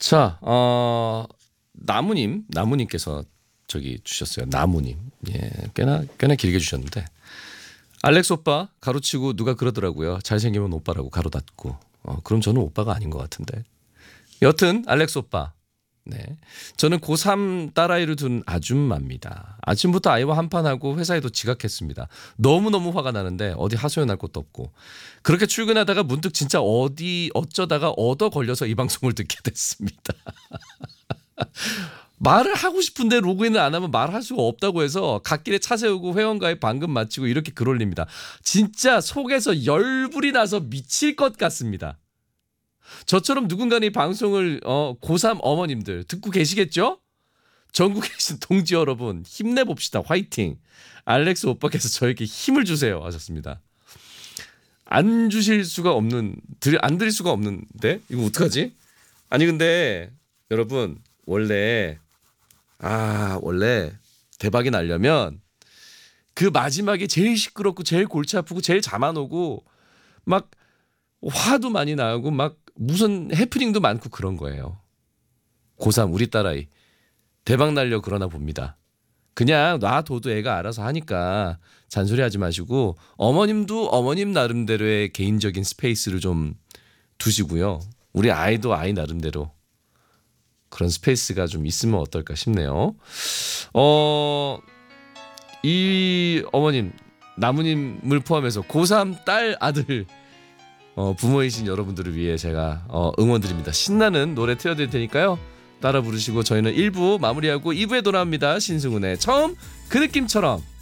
자, 나무님께서 저기 주셨어요. 나무님, 예, 꽤나 길게 주셨는데 알렉스 오빠 가로치고 누가 그러더라고요. 잘생기면 오빠라고 가로 닫고. 그럼 저는 오빠가 아닌 것 같은데. 여튼 알렉스 오빠, 네, 저는 고3 딸아이를 둔 아줌마입니다. 아침부터 아이와 한판하고 회사에도 지각했습니다. 너무너무 화가 나는데 어디 하소연할 곳도 없고 그렇게 출근하다가 문득 진짜 어쩌다가 얻어 걸려서 이 방송을 듣게 됐습니다. 말을 하고 싶은데 로그인을 안 하면 말할 수가 없다고 해서 갓길에 차 세우고 회원가입 방금 마치고 이렇게 글 올립니다. 진짜 속에서 열불이 나서 미칠 것 같습니다. 저처럼 누군가는 이 방송을 고3 어머님들 듣고 계시겠죠? 전국에 계신 동지 여러분 힘내봅시다. 화이팅. 알렉스 오빠께서 저에게 힘을 주세요 하셨습니다. 안 드릴 수가 없는데 이거 어떡하지? 아니 근데 여러분 원래 대박이 나려면 그 마지막에 제일 시끄럽고 제일 골치 아프고 제일 잠 안 오고 막 화도 많이 나고 막 무슨 해프닝도 많고 그런 거예요. 고3 우리 딸아이 대박 날려 그러나 봅니다. 그냥 놔둬도 애가 알아서 하니까 잔소리하지 마시고 어머님도 어머님 나름대로의 개인적인 스페이스를 좀 두시고요. 우리 아이도 아이 나름대로 그런 스페이스가 좀 있으면 어떨까 싶네요. 이 어머님 나무님을 포함해서 고3 딸 아들 부모이신 여러분들을 위해 제가 응원드립니다. 신나는 노래 틀어드릴 테니까요. 따라 부르시고 저희는 1부 마무리하고 2부에 돌아옵니다. 신승훈의 처음 그 느낌처럼.